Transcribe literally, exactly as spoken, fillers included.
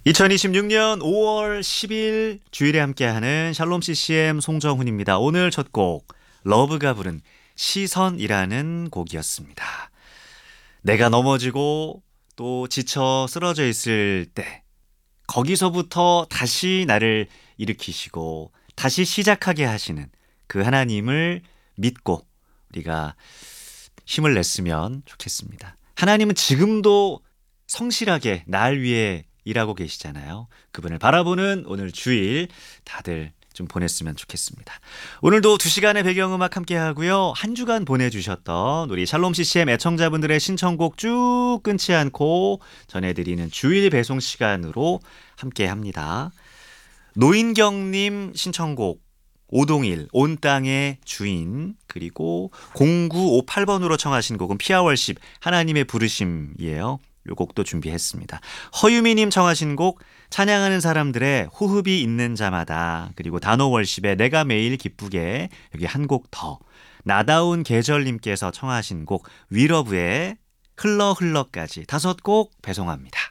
이천이십육 년 오월 십일 주일에 함께하는 샬롬 씨씨엠 송정훈입니다. 오늘 첫 곡 러브가 부른 시선이라는 곡이었습니다. 내가 넘어지고 또 지쳐 쓰러져 있을 때 거기서부터 다시 나를 일으키시고 다시 시작하게 하시는 그 하나님을 믿고 우리가 힘을 냈으면 좋겠습니다. 하나님은 지금도 성실하게 날 위해 일하고 계시잖아요. 그분을 바라보는 오늘 주일 다들 좀 보냈으면 좋겠습니다. 오늘도 두 시간의 배경음악 함께 하고요. 한 주간 보내주셨던 우리 샬롬 씨씨엠 애청자분들의 신청곡 쭉 끊지 않고 전해드리는 주일 배송 시간으로 함께 합니다. 노인경님 신청곡 오동일 온 땅의 주인, 그리고 공구오팔 번으로 청하신 곡은 피아월십 하나님의 부르심이에요. 요 곡도 준비했습니다. 허유미님 청하신 곡 찬양하는 사람들의 호흡이 있는 자마다, 그리고 단호월십의 내가 매일 기쁘게, 여기 한 곡 더, 나다운 계절님께서 청하신 곡 위러브의 흘러 흘러까지 다섯 곡 배송합니다.